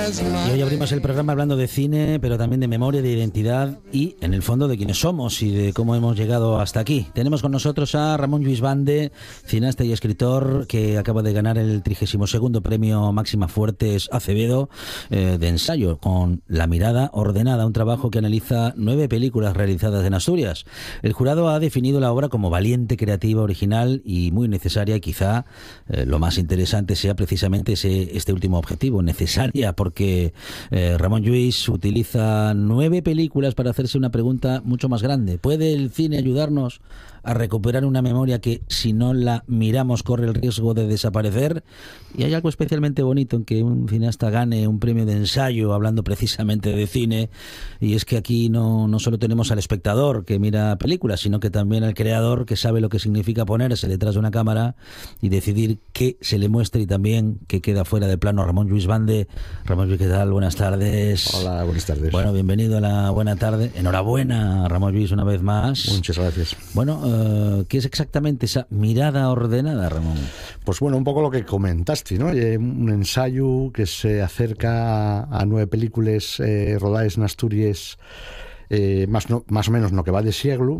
Y hoy abrimos el programa hablando de cine, pero también de memoria, de identidad y, en el fondo, de quiénes somos y de cómo hemos llegado hasta aquí. Tenemos con nosotros a Ramón Lluís Bande, cineasta y escritor, que acaba de ganar el 32º premio Máxima Fuertes Acevedo de ensayo, con La mirada ordenada, un trabajo que analiza 9 películas realizadas en Asturias. El jurado ha definido la obra como valiente, creativa, original y muy necesaria, y quizá lo más interesante sea precisamente este último objetivo, necesaria, porque Ramón Lluís utiliza 9 películas para hacerse una pregunta mucho más grande. ¿Puede el cine ayudarnos a recuperar una memoria que, si no la miramos, corre el riesgo de desaparecer? Y hay algo especialmente bonito en que un cineasta gane un premio de ensayo hablando precisamente de cine, y es que aquí no solo tenemos al espectador que mira películas, sino que también al creador, que sabe lo que significa ponerse detrás de una cámara y decidir qué se le muestra y también qué queda fuera de plano. Ramón Lluís Bande. Ramón Lluís, ¿qué tal? Buenas tardes. Hola, buenas tardes. Bueno, bienvenido a la buena tarde. Enhorabuena, Ramón Lluís, una vez más. Muchas gracias. Bueno, ¿qué es exactamente esa mirada ordenada, Ramón? Pues bueno, un poco lo que comentaste, ¿no? Un ensayo que se acerca a 9 películas rodadas en Asturias, más o menos no que va de siglo.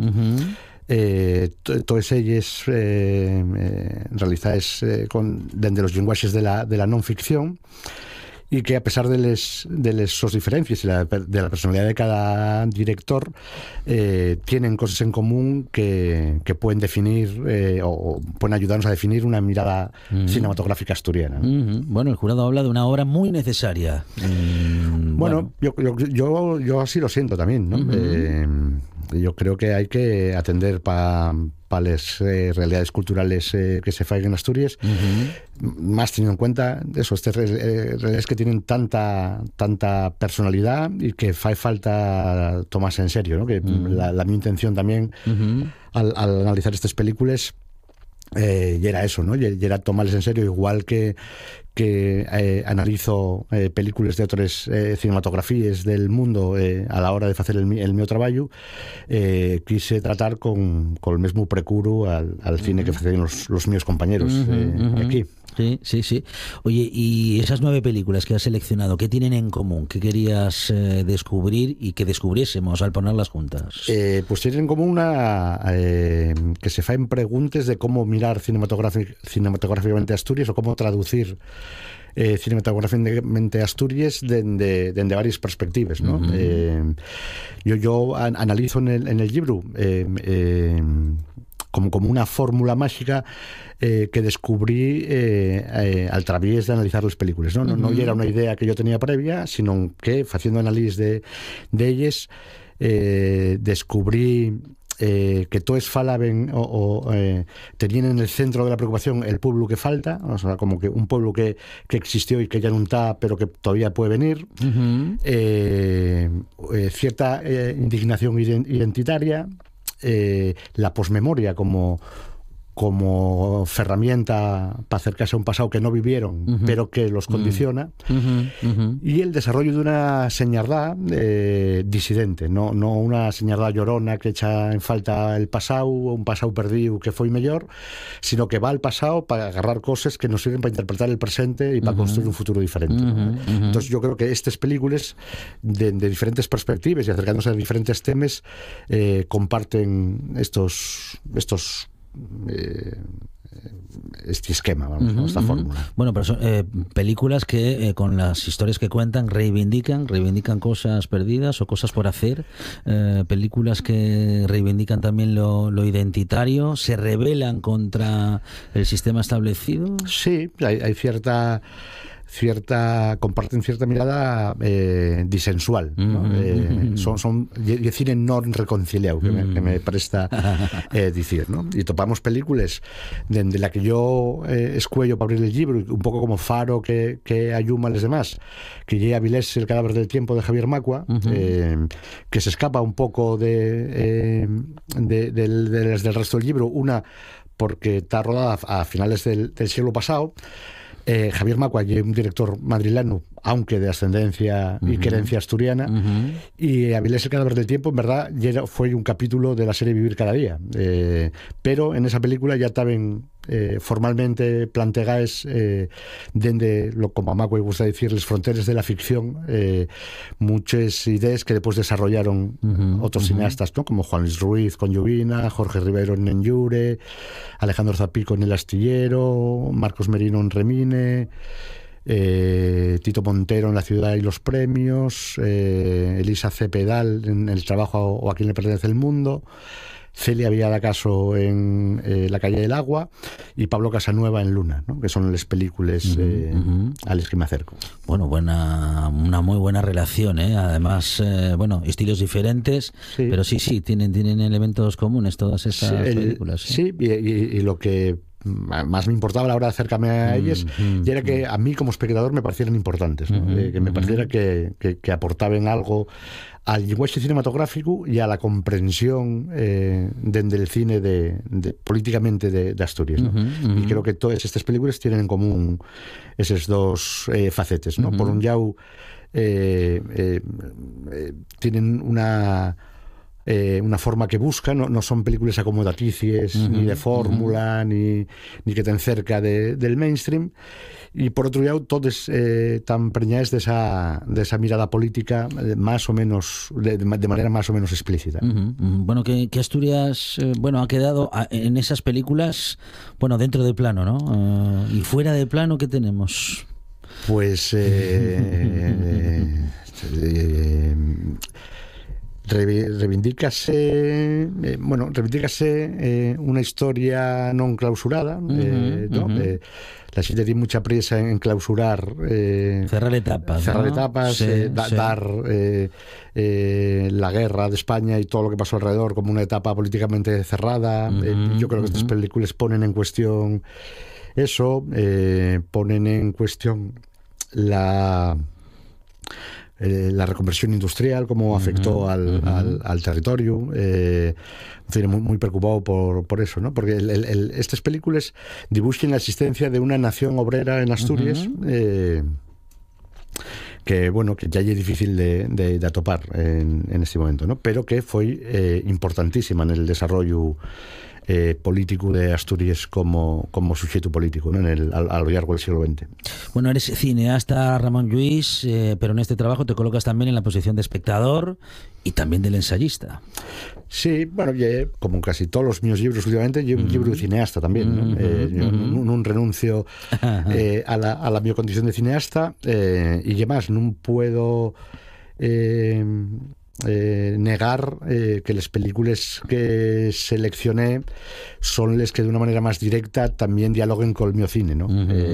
Todas ellas realizadas desde los lenguajes de la non ficción, y que, a pesar de sus diferencias y de la personalidad de cada director, tienen cosas en común que pueden definir o pueden ayudarnos a definir una mirada cinematográfica asturiana. Bueno, el jurado habla de una obra muy necesaria. Bueno, yo así lo siento también, ¿no? Yo creo que hay que atender para las realidades culturales que se fan en Asturias, más teniendo en cuenta eso, realidades que tienen tanta personalidad y que hace falta tomarse en serio, ¿no? Que mi intención también al analizar estas películas y era eso, ¿no? Y era tomarles en serio, igual que analizo películas de otras cinematografías del mundo a la hora de hacer el mío trabajo. Quise tratar con el mismo precuro al cine que hacen los míos compañeros aquí. Sí. Oye, y esas 9 películas que has seleccionado, ¿qué tienen en común? ¿Qué querías descubrir y que descubriésemos al ponerlas juntas? Pues tienen en común que se fan preguntas de cómo mirar cinematográficamente Asturias, o cómo traducir cinematográficamente Asturias desde varias perspectivas, ¿no? Yo analizo en el libro como una fórmula mágica que descubrí al través de analizar las películas, ¿no? No era una idea que yo tenía previa, sino que, haciendo análisis de ellas, descubrí que todos falaban o tenían en el centro de la preocupación el pueblo que falta, o sea, como que un pueblo que existió y que ya no está, pero que todavía puede venir. Cierta indignación identitaria, la posmemoria como herramienta para acercarse a un pasado que no vivieron, pero que los condiciona, y el desarrollo de una señardad disidente, no una señardad llorona que echa en falta el pasado, un pasado perdido que fue mejor, sino que va al pasado para agarrar cosas que nos sirven para interpretar el presente y para construir un futuro diferente, ¿no? Entonces yo creo que estas películas de diferentes perspectivas y acercándose a diferentes temas comparten este esquema, vamos, ¿no? Esta fórmula. Bueno, pero son películas que con las historias que cuentan reivindican cosas perdidas o cosas por hacer, películas que reivindican también lo identitario, se rebelan contra el sistema establecido. Sí, hay comparten cierta mirada disensual, ¿no? Son cine no reconciliado, que me presta decir, ¿no? Y topamos películas de la que yo escuello para abrir el libro, un poco como faro que ayuma a los demás, que llega Avilés, El cadáver del tiempo, de Javier Macua, que se escapa un poco del resto del libro, una porque está rodada a finales del siglo pasado. Javier Macua, un director madrileno, aunque de ascendencia y querencia asturiana, y Avilés, El cadáver del tiempo, en verdad fue un capítulo de la serie Vivir cada día, pero en esa película ya estaban formalmente plantegaes dende, como a Macue gusta decir, les fronteres de la ficción, muchas ideas que después desarrollaron otros cineastas, ¿no? Como Juan Luis Ruiz con Llovina, Jorge Rivero en Ñure, Alejandro Zapico en El Astillero, Marcos Merino en Remine, Tito Montero en La ciudad y los premios, Elisa Cepedal en El trabajo o a quién le pertenece el mundo, Celia Villadacaso en La calle del agua y Pablo Casanueva en Luna, ¿no? Que son las películas a las que me acerco. Bueno, una muy buena relación, ¿eh? Además, estilos diferentes, sí. Pero sí, tienen elementos comunes todas estas películas. Sí, y lo que más me importaba a la hora de acercarme a ellas y era que a mí como espectador me parecieran importantes, ¿no? Que me pareciera que aportaban algo al lenguaje cinematográfico y a la comprensión del cine políticamente de Asturias, ¿no? Y creo que todas estas películas tienen en común esos dos facetes, ¿no? Por un lado tienen una forma que busca, no son películas acomodaticias, ni de fórmula, ni que estén cerca del mainstream, y por otro lado todos tan preñadas de esa mirada política más o menos de manera más o menos explícita. Bueno, que Asturias ha quedado en esas películas, dentro de plano, ¿no? Y fuera de plano, ¿qué tenemos? Pues reivindícase una historia non clausurada, ¿no? La xente tiene mucha prisa en clausurar, cerrar etapas, dar la guerra de España y todo lo que pasó alrededor como una etapa políticamente cerrada. Yo creo que estas películas ponen en cuestión eso, ponen en cuestión la reconversión industrial, cómo afectó al territorio. Muy, muy preocupado por eso, ¿no? Porque estas películas dibujan la existencia de una nación obrera en Asturias, que ya es difícil de atopar en este momento, ¿no? Pero que fue importantísima en el desarrollo político de Asturias como sujeto político, ¿no? A lo largo del siglo XX. Bueno, eres cineasta, Ramón Lluís, pero en este trabajo te colocas también en la posición de espectador y también del ensayista. Sí, como casi todos los míos libros últimamente, yo un libro de cineasta también, ¿no? No renuncio a la mi condición de cineasta, y además no puedo negar que las películas que seleccioné son las que de una manera más directa también dialoguen con el mío cine, ¿no?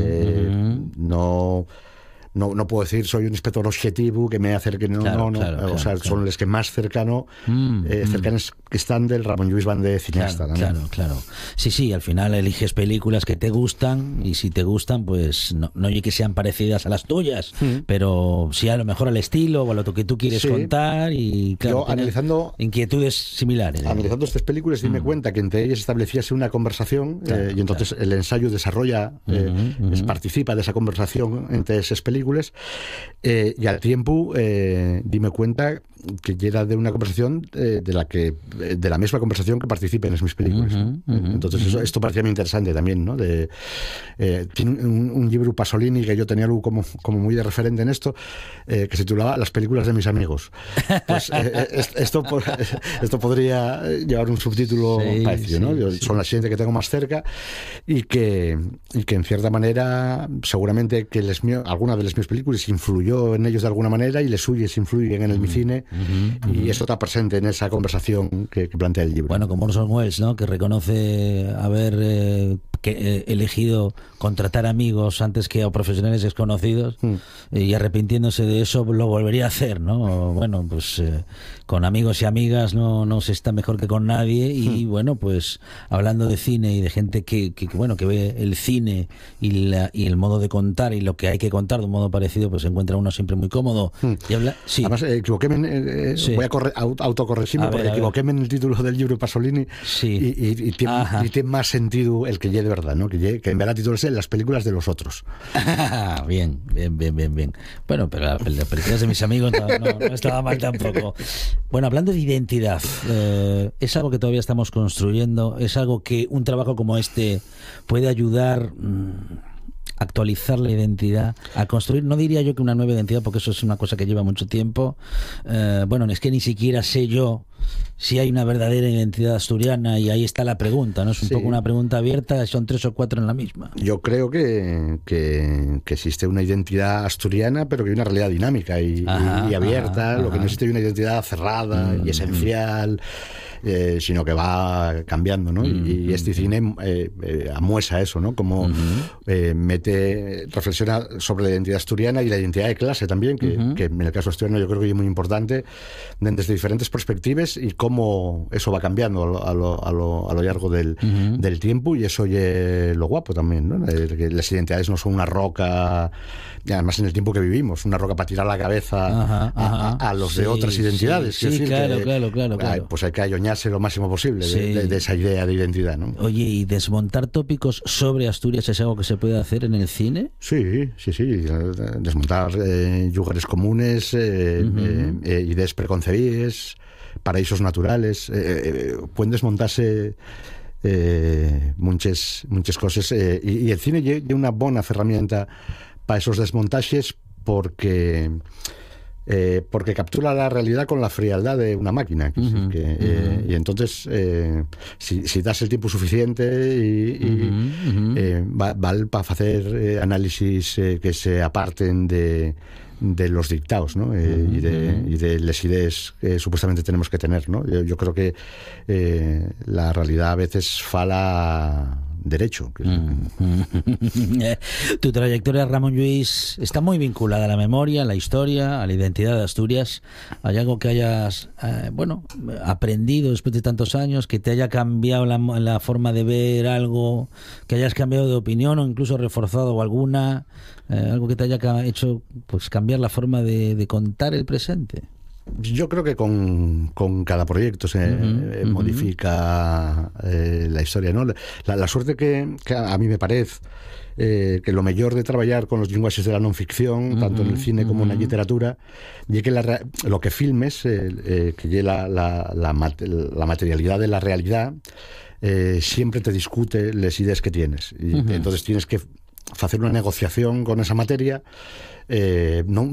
No puedo decir soy un inspector objetivo que me acerque, claro. Son las que más cercanas que están del Ramón Lluís Bande cineasta. Claro. Sí, al final eliges películas que te gustan y si te gustan, pues no oye que sean parecidas a las tuyas, pero sí a lo mejor al estilo o a lo que tú quieres contar y claro, yo analizando inquietudes similares. Analizando estas películas dime cuenta que entre ellas establecíase una conversación, y entonces el ensayo desarrolla, participa de esa conversación entre esas películas. Y al tiempo dime cuenta que era de una conversación de la misma conversación que participa en mis películas. Entonces esto parecía muy interesante también, ¿no? Tiene un libro Pasolini que yo tenía algo como muy de referente en esto, que se titulaba Las películas de mis amigos. Pues esto podría llevar un subtítulo parecido, ¿no? Son la gente que tengo más cerca y que en cierta manera seguramente que alguna de las mis películas influyó en ellos de alguna manera y les suyas influyen en el mi cine. Y eso está presente en esa conversación que plantea el libro. Bueno, como Orson Welles, ¿no? Que reconoce haber elegido contratar amigos antes que a profesionales desconocidos, y arrepintiéndose de eso lo volvería a hacer, ¿no? Bueno, pues con amigos y amigas no se está mejor que con nadie y bueno, pues hablando de cine y de gente que ve el cine y el modo de contar y lo que hay que contar de un modo parecido, pues se encuentra uno siempre muy cómodo. Y además equivoquéme, voy a autocorregirme porque equivoquéme en el título del libro Pasolini y tiene más sentido el que lleve verdad, ¿no? Que en verdad titularse Las películas de los otros. Bien. Bueno, pero las películas de mis amigos no estaba mal tampoco. Bueno, hablando de identidad, es algo que todavía estamos construyendo, es algo que un trabajo como este puede ayudar a actualizar la identidad, a construir, no diría yo que una nueva identidad, porque eso es una cosa que lleva mucho tiempo. Bueno, es que ni siquiera sé yo si hay una verdadera identidad asturiana, y ahí está la pregunta, ¿no? Es un poco una pregunta abierta, son 3 o 4 en la misma. Yo creo que existe una identidad asturiana, pero que hay una realidad dinámica y abierta. Lo que no existe es una identidad cerrada y esencial, sino que va cambiando, ¿no? Y este cine amuesa eso, ¿no? Como reflexiona sobre la identidad asturiana y la identidad de clase también, que en el caso asturiano yo creo que es muy importante, desde diferentes perspectivas, y cómo eso va cambiando a lo largo del tiempo, y eso es lo guapo también, ¿no? Que las identidades no son una roca, y además en el tiempo que vivimos, una roca para tirar la cabeza a los de otras identidades. Sí, claro. Pues hay que ayoñarse lo máximo posible de esa idea de identidad, ¿no? Oye, ¿y desmontar tópicos sobre Asturias es algo que se puede hacer en el cine? Sí. Desmontar lugares comunes, ideas preconcebidas, paraísos naturales, pueden desmontarse muchas cosas, y el cine es una buena herramienta para esos desmontajes, porque captura la realidad con la frialdad de una máquina. Y entonces, si das el tiempo suficiente, vale para hacer análisis que se aparten de los dictados, ¿no? Y de las ideas que supuestamente tenemos que tener, ¿no? Yo creo que la realidad a veces fala derecho. Tu trayectoria, Ramón Lluís, está muy vinculada a la memoria, a la historia, a la identidad de Asturias. ¿Hay algo que hayas aprendido después de tantos años, que te haya cambiado la forma de ver algo, que hayas cambiado de opinión o incluso reforzado alguna, algo que te haya hecho pues cambiar la forma de contar el presente? Yo creo que con cada proyecto se modifica la historia, ¿no? La suerte que a mí me parece que lo mejor de trabajar con los lenguajes de la non ficción, tanto en el cine como en la literatura, y que lo que filmes, que la materialidad de la realidad, siempre te discute las ideas que tienes, y entonces tienes que hacer una negociación con esa materia, no